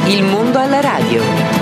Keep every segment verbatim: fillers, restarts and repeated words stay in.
Il mondo alla radio.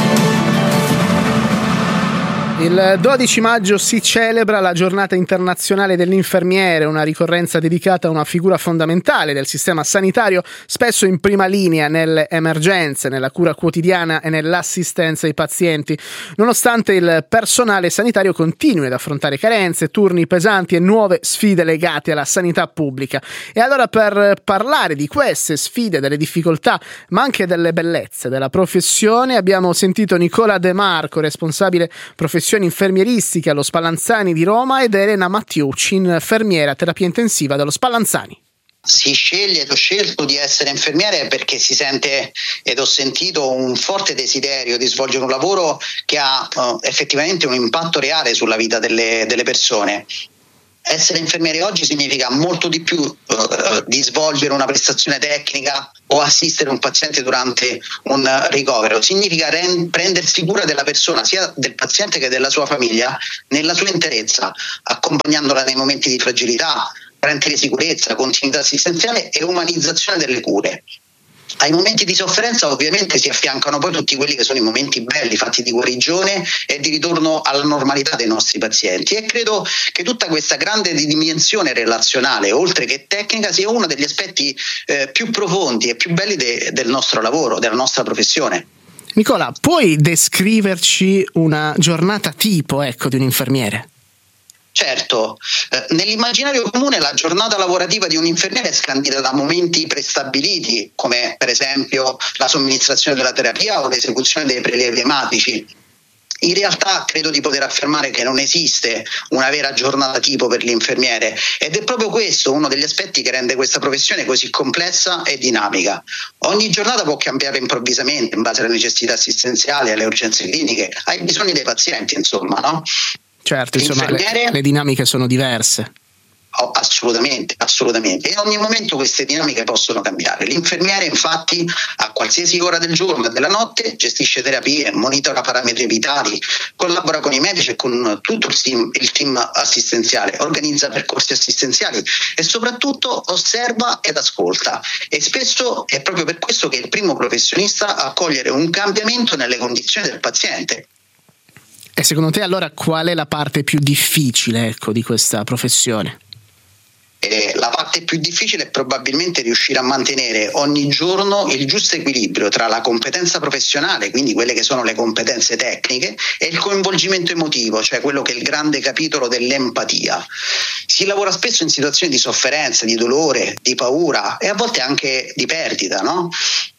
Il dodici maggio si celebra la giornata internazionale dell'infermiere, una ricorrenza dedicata a una figura fondamentale del sistema sanitario, spesso in prima linea nelle emergenze, nella cura quotidiana e nell'assistenza ai pazienti, nonostante il personale sanitario continui ad affrontare carenze, turni pesanti e nuove sfide legate alla sanità pubblica. E allora, per parlare di queste sfide, delle difficoltà, ma anche delle bellezze della professione, abbiamo sentito Nicola De Marco, responsabile professionale infermieristiche allo Spallanzani di Roma, ed Elena Mattiucci, infermiera terapia intensiva dello Spallanzani. Si sceglie ed ho scelto di essere infermiere perché si sente ed ho sentito un forte desiderio di svolgere un lavoro che ha uh, effettivamente un impatto reale sulla vita delle, delle persone. Essere infermiere oggi significa molto di più uh, di svolgere una prestazione tecnica o assistere un paziente durante un ricovero. Significa rend- prendersi cura della persona, sia del paziente che della sua famiglia, nella sua interezza, accompagnandola nei momenti di fragilità, garantire sicurezza, continuità assistenziale e umanizzazione delle cure. Ai momenti di sofferenza ovviamente si affiancano poi tutti quelli che sono i momenti belli, fatti di guarigione e di ritorno alla normalità dei nostri pazienti, e credo che tutta questa grande dimensione relazionale, oltre che tecnica, sia uno degli aspetti eh, più profondi e più belli de- del nostro lavoro, della nostra professione. Nicola, puoi descriverci una giornata tipo, ecco, di un infermiere? Certo, eh, nell'immaginario comune la giornata lavorativa di un infermiere è scandita da momenti prestabiliti, come per esempio la somministrazione della terapia o l'esecuzione dei prelievi ematici. In realtà credo di poter affermare che non esiste una vera giornata tipo per l'infermiere, ed è proprio questo uno degli aspetti che rende questa professione così complessa e dinamica. Ogni giornata può cambiare improvvisamente in base alle necessità assistenziali, alle urgenze cliniche, ai bisogni dei pazienti, insomma, no? Certo, insomma, le, le dinamiche sono diverse. Oh, assolutamente, assolutamente. In ogni momento queste dinamiche possono cambiare. L'infermiere, infatti, a qualsiasi ora del giorno e della notte gestisce terapie, monitora parametri vitali, collabora con i medici e con tutto il team, il team assistenziale, organizza percorsi assistenziali e soprattutto osserva ed ascolta. E spesso è proprio per questo che è il primo professionista a cogliere un cambiamento nelle condizioni del paziente. E secondo te allora qual è la parte più difficile, ecco, di questa professione? Eh, la parte più difficile è probabilmente riuscire a mantenere ogni giorno il giusto equilibrio tra la competenza professionale, quindi quelle che sono le competenze tecniche, e il coinvolgimento emotivo, cioè quello che è il grande capitolo dell'empatia. Si lavora spesso in situazioni di sofferenza, di dolore, di paura e a volte anche di perdita, no?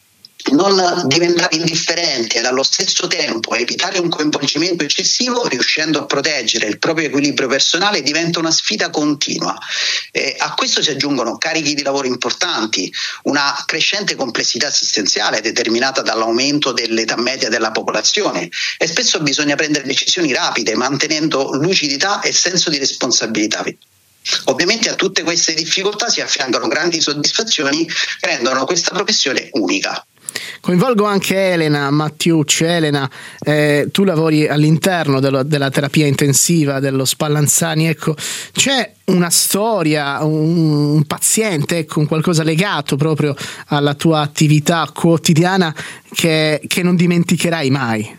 Non diventare indifferenti ed allo stesso tempo evitare un coinvolgimento eccessivo, riuscendo a proteggere il proprio equilibrio personale, diventa una sfida continua. E a questo si aggiungono carichi di lavoro importanti, una crescente complessità assistenziale determinata dall'aumento dell'età media della popolazione, e spesso bisogna prendere decisioni rapide mantenendo lucidità e senso di responsabilità. Ovviamente a tutte queste difficoltà si affiancano grandi soddisfazioni che rendono questa professione unica. Coinvolgo anche Elena Mattiucci. Elena, eh, tu lavori all'interno dello, della terapia intensiva dello Spallanzani, ecco, c'è una storia, un, un paziente, ecco, un qualcosa legato proprio alla tua attività quotidiana che, che non dimenticherai mai?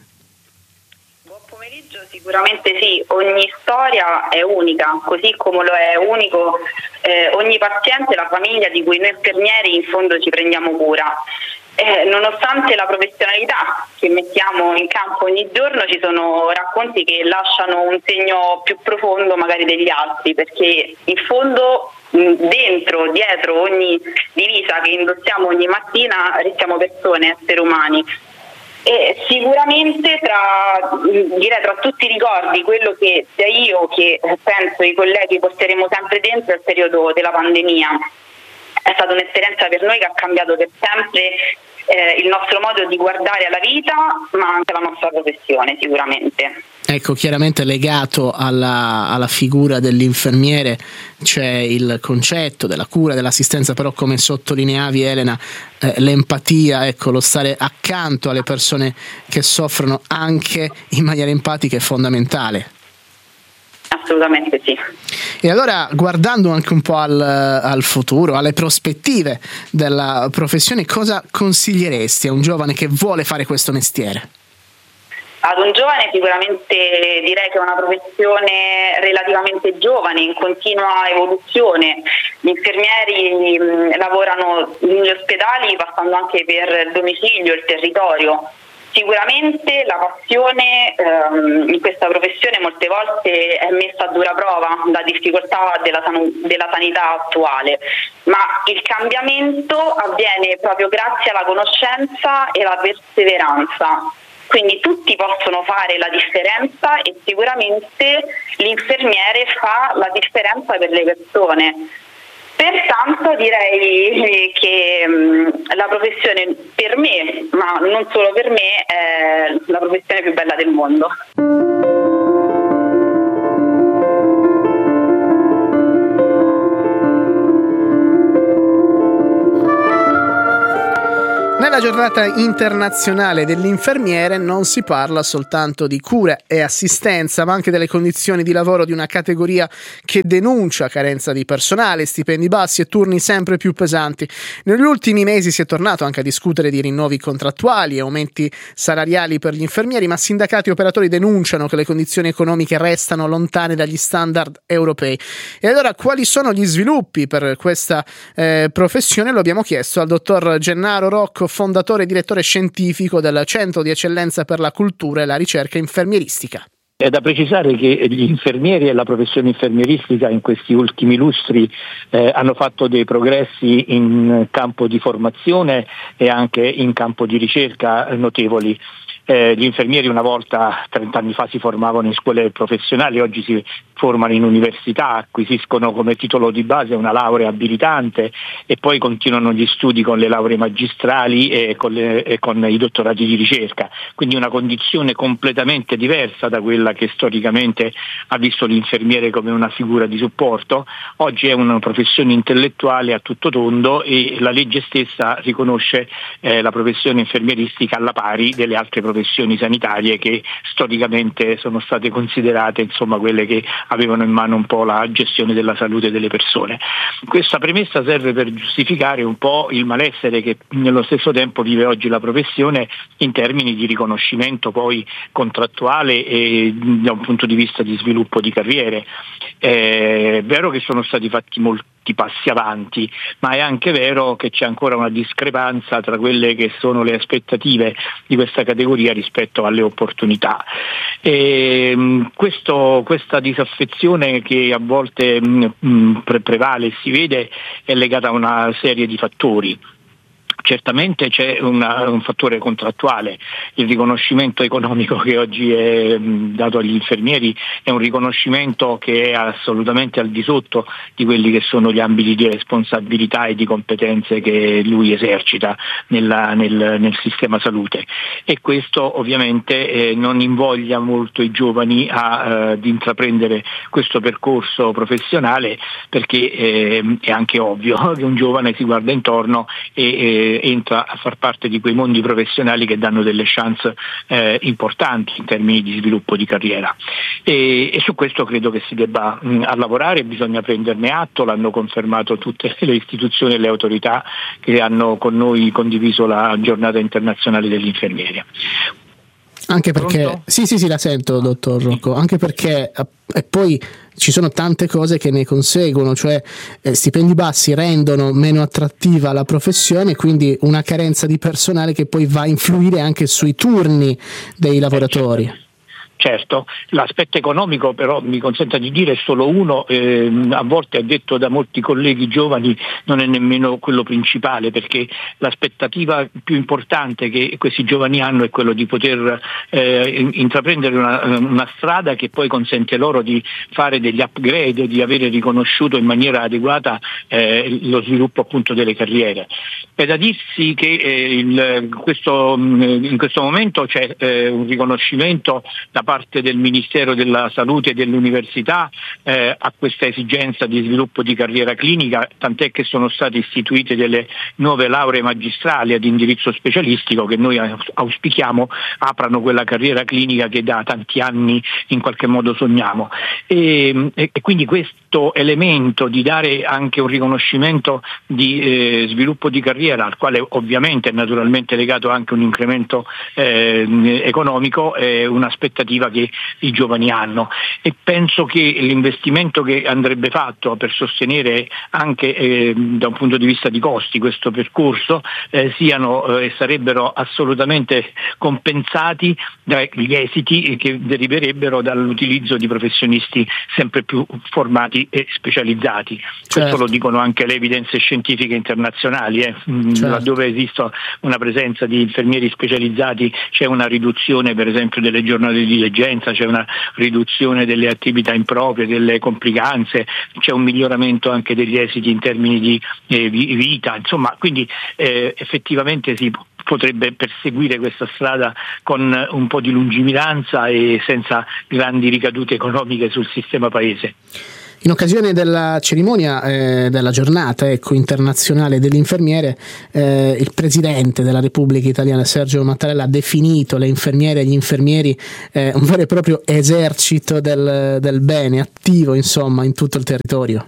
Buon pomeriggio, sicuramente sì, ogni storia è unica, così come lo è unico eh, ogni paziente e la famiglia di cui noi infermieri in fondo ci prendiamo cura. Eh, nonostante la professionalità che mettiamo in campo ogni giorno, ci sono racconti che lasciano un segno più profondo magari degli altri, perché in fondo dentro, dietro ogni divisa che indossiamo ogni mattina restiamo persone, esseri umani. E sicuramente tra, direi, tra tutti i ricordi, quello che sia io che penso i colleghi porteremo sempre dentro è il periodo della pandemia. È stata un'esperienza per noi che ha cambiato per sempre eh, il nostro modo di guardare alla vita, ma anche la nostra professione sicuramente. Ecco, chiaramente legato alla, alla figura dell'infermiere c'è il concetto della cura, dell'assistenza, però come sottolineavi Elena, eh, l'empatia, ecco, lo stare accanto alle persone che soffrono anche in maniera empatica è fondamentale. Assolutamente sì. E allora, guardando anche un po' al, al futuro, alle prospettive della professione, cosa consiglieresti a un giovane che vuole fare questo mestiere? Ad un giovane sicuramente direi che è una professione relativamente giovane, in continua evoluzione. Gli infermieri mh, lavorano negli ospedali passando anche per il domicilio, il territorio. Sicuramente la passione ehm, in questa professione molte volte è messa a dura prova da difficoltà della, san- della sanità attuale, ma il cambiamento avviene proprio grazie alla conoscenza e alla perseveranza. Quindi tutti possono fare la differenza e sicuramente l'infermiere fa la differenza per le persone. Pertanto direi che mh, la professione per me, ma non solo per me, è la professione più bella del mondo. Nella giornata internazionale dell'infermiere non si parla soltanto di cura e assistenza, ma anche delle condizioni di lavoro di una categoria che denuncia carenza di personale, stipendi bassi e turni sempre più pesanti. Negli ultimi mesi si è tornato anche a discutere di rinnovi contrattuali e aumenti salariali per gli infermieri, ma sindacati e operatori denunciano che le condizioni economiche restano lontane dagli standard europei. E allora quali sono gli sviluppi per questa eh, professione? Lo abbiamo chiesto al dottor Gennaro Rocco, fondatore e direttore scientifico del Centro di Eccellenza per la Cultura e la Ricerca Infermieristica. È da precisare che gli infermieri e la professione infermieristica in questi ultimi lustri eh, hanno fatto dei progressi in campo di formazione e anche in campo di ricerca notevoli. Eh, gli infermieri una volta, trenta anni fa, si formavano in scuole professionali, oggi si formano in università, acquisiscono come titolo di base una laurea abilitante e poi continuano gli studi con le lauree magistrali e con, le, e con i dottorati di ricerca. Quindi una condizione completamente diversa da quella che storicamente ha visto l'infermiere come una figura di supporto. Oggi è una professione intellettuale a tutto tondo e la legge stessa riconosce eh, la professione infermieristica alla pari delle altre professioni sanitarie che storicamente sono state considerate, insomma, quelle che avevano in mano un po' la gestione della salute delle persone. Questa premessa serve per giustificare un po' il malessere che nello stesso tempo vive oggi la professione in termini di riconoscimento poi contrattuale e da un punto di vista di sviluppo di carriere. È vero che sono stati fatti molti passi avanti, ma è anche vero che c'è ancora una discrepanza tra quelle che sono le aspettative di questa categoria rispetto alle opportunità. E, questo, questa disaffezione che a volte mh, pre- prevale e si vede è legata a una serie di fattori. Certamente c'è una, un fattore contrattuale, il riconoscimento economico che oggi è mh, dato agli infermieri è un riconoscimento che è assolutamente al di sotto di quelli che sono gli ambiti di responsabilità e di competenze che lui esercita nella, nel, nel sistema salute, e questo ovviamente eh, non invoglia molto i giovani a, eh, di intraprendere questo percorso professionale, perché eh, è anche ovvio che un giovane si guarda intorno e eh, entra a far parte di quei mondi professionali che danno delle chance eh, importanti in termini di sviluppo di carriera, e, e su questo credo che si debba mh, a lavorare, bisogna prenderne atto, l'hanno confermato tutte le istituzioni e le autorità che hanno con noi condiviso la giornata internazionale degli infermieri. Anche perché, Pronto? sì sì sì la sento dottor Rocco, anche perché e poi ci sono tante cose che ne conseguono, cioè eh, stipendi bassi rendono meno attrattiva la professione, quindi una carenza di personale che poi va a influire anche sui turni dei lavoratori. Certo, l'aspetto economico però mi consenta di dire è solo uno, eh, a volte è detto da molti colleghi giovani non è nemmeno quello principale, perché l'aspettativa più importante che questi giovani hanno è quello di poter eh, intraprendere una, una strada che poi consente loro di fare degli upgrade, di avere riconosciuto in maniera adeguata eh, lo sviluppo appunto delle carriere. È da dirsi che eh, il, questo, in questo momento c'è eh, un riconoscimento da parte del Ministero della Salute e dell'Università eh, a questa esigenza di sviluppo di carriera clinica, tant'è che sono state istituite delle nuove lauree magistrali ad indirizzo specialistico che noi auspichiamo aprano quella carriera clinica che da tanti anni in qualche modo sogniamo. E, e, e quindi questo elemento di dare anche un riconoscimento di eh, sviluppo di carriera, al quale ovviamente è naturalmente legato anche un incremento eh, economico, è un'aspettativa che i giovani hanno, e penso che l'investimento che andrebbe fatto per sostenere anche eh, da un punto di vista di costi questo percorso eh, siano e eh, sarebbero assolutamente compensati dagli esiti che deriverebbero dall'utilizzo di professionisti sempre più formati e specializzati. Certo. Questo lo dicono anche le evidenze scientifiche internazionali, eh. Certo. Laddove esiste una presenza di infermieri specializzati c'è una riduzione per esempio delle giornate di degenza, c'è una riduzione delle attività improprie, delle complicanze, c'è un miglioramento anche degli esiti in termini di eh, vita, insomma, quindi eh, effettivamente si potrebbe perseguire questa strada con un po' di lungimiranza e senza grandi ricadute economiche sul sistema paese. In occasione della cerimonia eh, della giornata ecco, internazionale dell'infermiere, eh, il Presidente della Repubblica Italiana Sergio Mattarella ha definito le infermiere e gli infermieri eh, un vero e proprio esercito del, del bene, attivo insomma in tutto il territorio.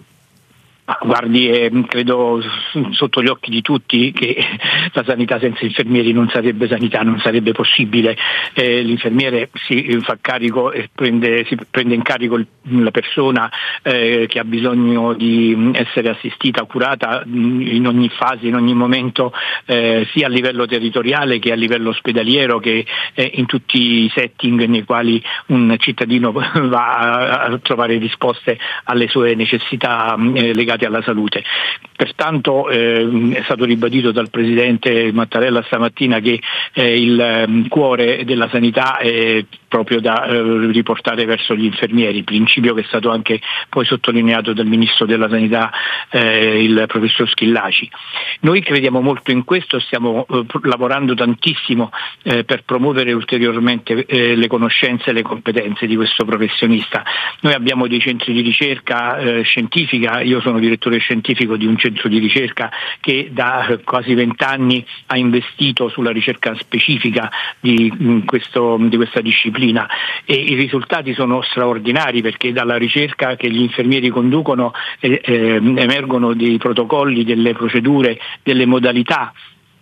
Guardi, eh, credo sotto gli occhi di tutti che la sanità senza infermieri non sarebbe sanità, non sarebbe possibile. Eh, l'infermiere si fa carico e prende, si prende in carico il, la persona eh, che ha bisogno di essere assistita, curata in ogni fase, in ogni momento, eh, sia a livello territoriale che a livello ospedaliero, che eh, in tutti i setting nei quali un cittadino va a, a trovare risposte alle sue necessità eh, legate alla salute. Pertanto eh, è stato ribadito dal Presidente Mattarella stamattina che eh, il eh, cuore della sanità è proprio da eh, riportare verso gli infermieri, principio che è stato anche poi sottolineato dal Ministro della Sanità, eh, il Professor Schillaci. Noi crediamo molto in questo, stiamo eh, lavorando tantissimo eh, per promuovere ulteriormente eh, le conoscenze e le competenze di questo professionista. Noi abbiamo dei centri di ricerca eh, scientifica, io sono direttore scientifico di un centro di ricerca che da quasi vent'anni ha investito sulla ricerca specifica di, questo, di questa disciplina, e i risultati sono straordinari, perché dalla ricerca che gli infermieri conducono eh, eh, emergono dei protocolli, delle procedure, delle modalità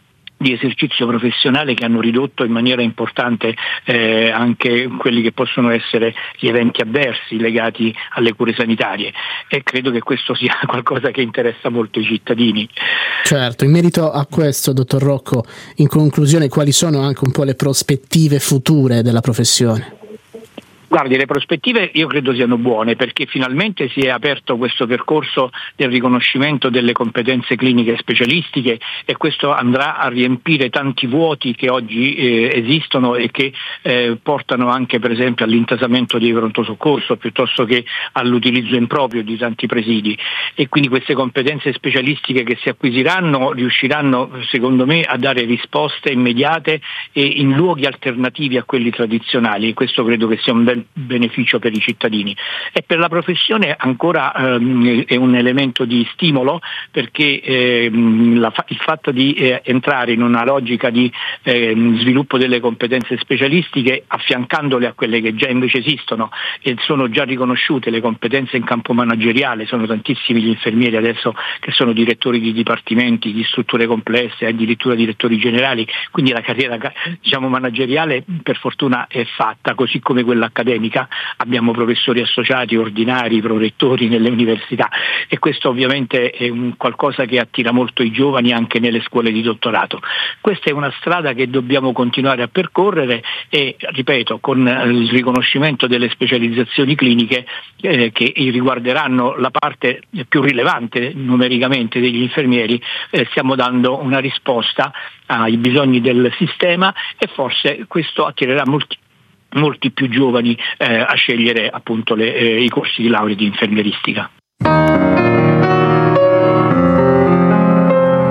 di esercizio professionale che hanno ridotto in maniera importante eh, anche quelli che possono essere gli eventi avversi legati alle cure sanitarie, e credo che questo sia qualcosa che interessa molto i cittadini. Certo, in merito a questo, dottor Rocco, in conclusione quali sono anche un po' le prospettive future della professione? Guardi, le prospettive io credo siano buone, perché finalmente si è aperto questo percorso del riconoscimento delle competenze cliniche specialistiche, e questo andrà a riempire tanti vuoti che oggi eh, esistono e che eh, portano anche per esempio all'intasamento dei pronto soccorso piuttosto che all'utilizzo improprio di tanti presidi, e quindi queste competenze specialistiche che si acquisiranno riusciranno secondo me a dare risposte immediate e in luoghi alternativi a quelli tradizionali, e questo credo che sia un bel beneficio per i cittadini. E per la professione ancora ehm, è un elemento di stimolo, perché ehm, la, il fatto di eh, entrare in una logica di ehm, sviluppo delle competenze specialistiche, affiancandole a quelle che già invece esistono e sono già riconosciute, le competenze in campo manageriale, sono tantissimi gli infermieri adesso che sono direttori di dipartimenti, di strutture complesse, addirittura direttori generali, quindi la carriera diciamo manageriale per fortuna è fatta, così come quella accademica. Abbiamo professori associati, ordinari, prorettori nelle università, e questo ovviamente è un qualcosa che attira molto i giovani anche nelle scuole di dottorato. Questa è una strada che dobbiamo continuare a percorrere, e ripeto, con il riconoscimento delle specializzazioni cliniche eh, che riguarderanno la parte più rilevante numericamente degli infermieri, eh, stiamo dando una risposta ai bisogni del sistema, e forse questo attirerà molti molti più giovani eh, a scegliere appunto le, eh, i corsi di laurea di infermieristica.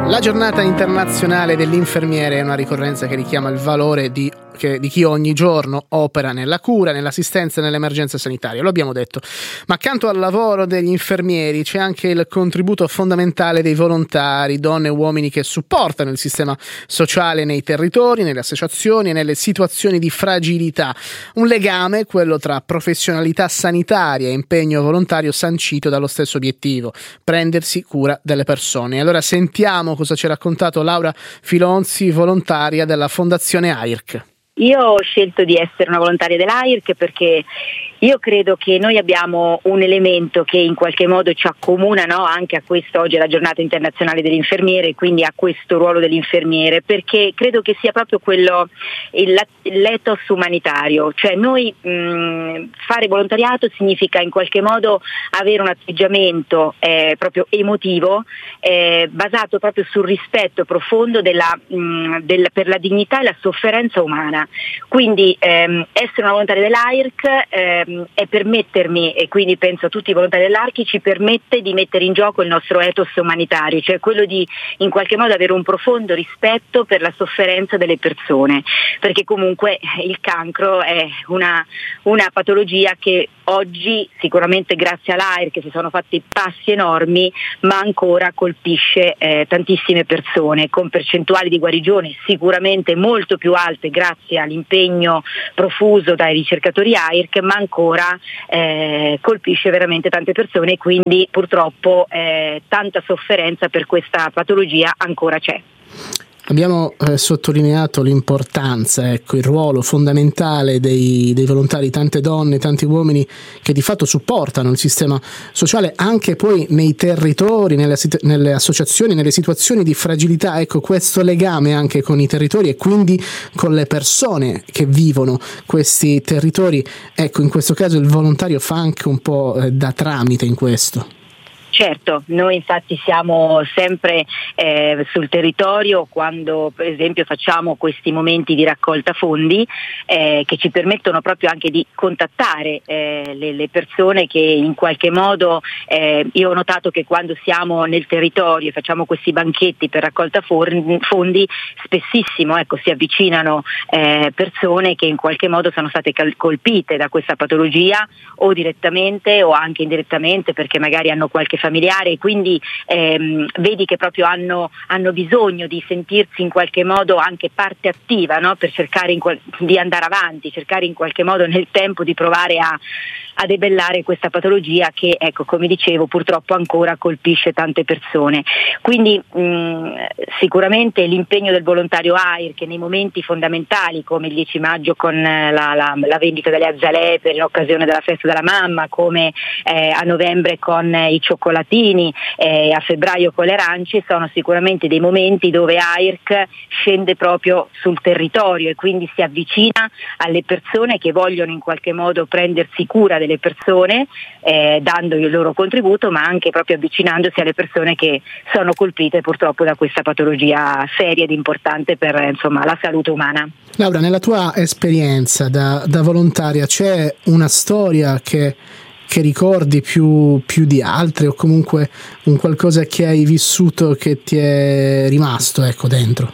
La giornata internazionale dell'infermiere è una ricorrenza che richiama il valore di, che, di chi ogni giorno opera nella cura, nell'assistenza e nell'emergenza sanitaria, lo abbiamo detto. Ma accanto al lavoro degli infermieri c'è anche il contributo fondamentale dei volontari, donne e uomini che supportano il sistema sociale nei territori, nelle associazioni e nelle situazioni di fragilità. Un legame, quello tra professionalità sanitaria e impegno volontario sancito dallo stesso obiettivo, prendersi cura delle persone. Allora sentiamo cosa ci ha raccontato Laura Filonzi, volontaria della Fondazione A I R C. Io ho scelto di essere una volontaria dell'A I R C perché io credo che noi abbiamo un elemento che in qualche modo ci accomuna, no? Anche a questo, oggi è la giornata internazionale dell'infermiere, quindi a questo ruolo dell'infermiere, perché credo che sia proprio quello, il, l'ethos umanitario, cioè noi mh, fare volontariato significa in qualche modo avere un atteggiamento eh, proprio emotivo, eh, basato proprio sul rispetto profondo della, mh, del, per la dignità e la sofferenza umana. Quindi ehm, essere una volontaria dell'A I R C ehm, è permettermi, e quindi penso a tutti i volontari dell'A I R C, ci permette di mettere in gioco il nostro ethos umanitario, cioè quello di in qualche modo avere un profondo rispetto per la sofferenza delle persone, perché comunque il cancro è una, una patologia che oggi sicuramente grazie all'A I R C si sono fatti passi enormi, ma ancora colpisce eh, tantissime persone con percentuali di guarigione sicuramente molto più alte grazie all'impegno profuso dai ricercatori A I R C, ma ancora eh, colpisce veramente tante persone e quindi purtroppo eh, tanta sofferenza per questa patologia ancora c'è. Abbiamo eh, sottolineato l'importanza, ecco, il ruolo fondamentale dei, dei volontari, tante donne, tanti uomini che di fatto supportano il sistema sociale anche poi nei territori, nelle, nelle associazioni, nelle situazioni di fragilità. Ecco, questo legame anche con i territori e quindi con le persone che vivono questi territori. Ecco, in questo caso il volontario fa anche un po' eh, da tramite in questo. Certo, noi infatti siamo sempre eh, sul territorio quando per esempio facciamo questi momenti di raccolta fondi eh, che ci permettono proprio anche di contattare eh, le, le persone che in qualche modo, eh, io ho notato che quando siamo nel territorio e facciamo questi banchetti per raccolta fondi, spessissimo ecco, si avvicinano eh, persone che in qualche modo sono state colpite da questa patologia o direttamente o anche indirettamente perché magari hanno qualche familiare e quindi ehm, vedi che proprio hanno, hanno bisogno di sentirsi in qualche modo anche parte attiva, no? Per cercare in qual- di andare avanti, cercare in qualche modo nel tempo di provare a, a debellare questa patologia che, ecco, come dicevo, purtroppo ancora colpisce tante persone. Quindi mh, sicuramente l'impegno del volontario A I R C nei momenti fondamentali come il dieci maggio con la, la, la vendita delle azalee per in occasione della festa della mamma, come eh, a novembre con i cioccolatini, eh, a febbraio con le arance, sono sicuramente dei momenti dove A I R C scende proprio sul territorio e quindi si avvicina alle persone che vogliono in qualche modo prendersi cura delle persone, eh, dando il loro contributo, ma anche proprio avvicinandosi alle persone che sono colpite purtroppo da questa patologia seria ed importante per insomma la salute umana. Laura, nella tua esperienza da, da volontaria c'è una storia che che ricordi più, più di altre o comunque un qualcosa che hai vissuto che ti è rimasto, ecco, dentro?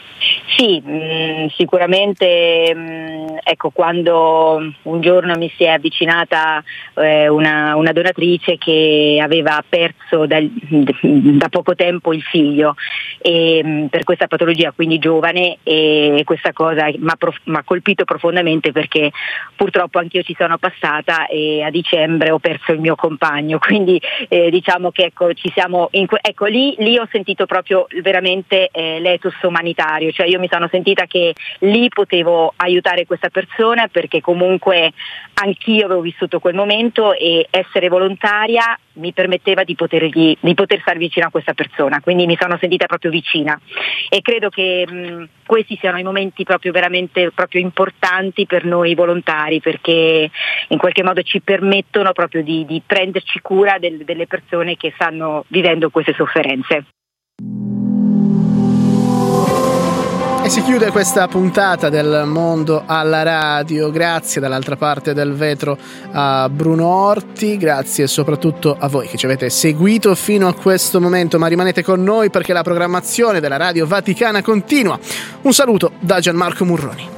Sì, mh, sicuramente mh, ecco, quando un giorno mi si è avvicinata eh, una, una donatrice che aveva perso dal, da poco tempo il figlio e, mh, per questa patologia, quindi giovane, e questa cosa mi ha colpito profondamente perché purtroppo anch'io ci sono passata e a dicembre ho perso il mio compagno, quindi eh, diciamo che ecco, ci siamo in, ecco lì, lì ho sentito proprio veramente eh, l'ethos umanitario, cioè io mi sono sentita che lì potevo aiutare questa persona perché comunque anch'io avevo vissuto quel momento e essere volontaria mi permetteva di potergli, di poter stare vicino a questa persona, quindi mi sono sentita proprio vicina e credo che mh, questi siano i momenti proprio veramente proprio importanti per noi volontari perché in qualche modo ci permettono proprio di, di prenderci cura del, delle persone che stanno vivendo queste sofferenze. E si chiude questa puntata del Mondo alla Radio. Grazie dall'altra parte del vetro a Bruno Orti, grazie soprattutto a voi che ci avete seguito fino a questo momento, ma rimanete con noi perché la programmazione della Radio Vaticana continua. Un saluto da Gianmarco Murroni.